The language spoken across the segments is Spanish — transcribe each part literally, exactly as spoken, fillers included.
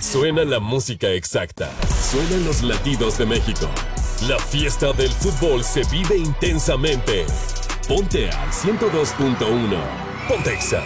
Suena la música exacta. Suenan los latidos de México. La fiesta del fútbol se vive intensamente. Ponte al ciento dos punto uno. Pontexa.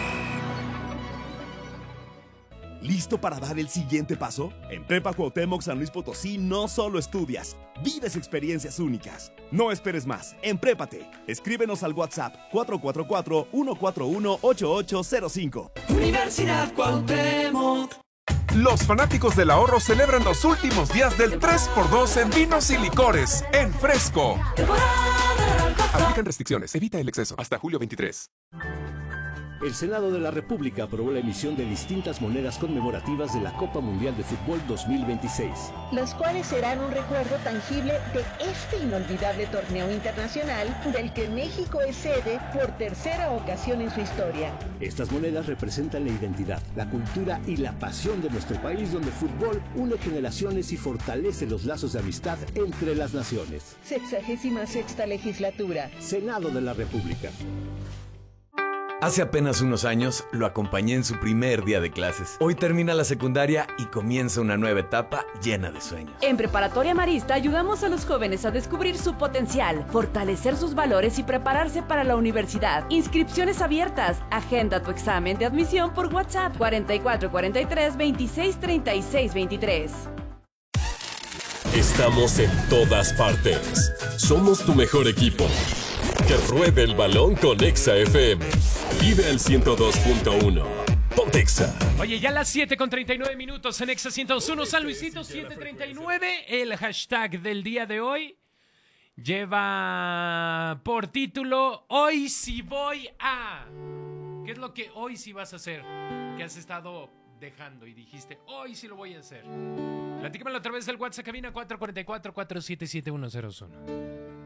¿Listo para dar el siguiente paso? En Prepa Cuauhtémoc San Luis Potosí no solo estudias, vives experiencias únicas. No esperes más, emprépate. Escríbenos al WhatsApp cuatro cuatro cuatro, uno cuatro uno, ocho ocho cero cinco. Universidad Cuauhtémoc. Los fanáticos del ahorro celebran los últimos días del tres por dos en vinos y licores en Fresco. Aplican restricciones, evita el exceso. Hasta julio veintitrés. El Senado de la República aprobó la emisión de distintas monedas conmemorativas de la Copa Mundial de Fútbol dos mil veintiséis. Las cuales serán un recuerdo tangible de este inolvidable torneo internacional del que México es sede por tercera ocasión en su historia. Estas monedas representan la identidad, la cultura y la pasión de nuestro país, donde el fútbol une generaciones y fortalece los lazos de amistad entre las naciones. Sexagésima sexta legislatura. Senado de la República. Hace apenas unos años lo acompañé en su primer día de clases. Hoy termina la secundaria y comienza una nueva etapa llena de sueños. En Preparatoria Marista ayudamos a los jóvenes a descubrir su potencial, fortalecer sus valores y prepararse para la universidad. Inscripciones abiertas. Agenda tu examen de admisión por WhatsApp cuarenta y cuatro cuarenta y tres, veintiséis treinta y seis veintitrés. Estamos en todas partes. Somos tu mejor equipo. Que ruede el balón con Exa F M. Vive el ciento dos punto uno. Pontexa. Oye, ya las siete con treinta y nueve minutos en Exa ciento dos punto uno. San Luisito siete treinta y nueve. El hashtag del día de hoy lleva por título Hoy sí voy a. ¿Qué es lo que hoy sí vas a hacer? Que has estado dejando y dijiste, hoy sí lo voy a hacer. Platícamelo a través del WhatsApp cabina cuatro cuatro cuatro, cuatro siete siete, uno cero uno.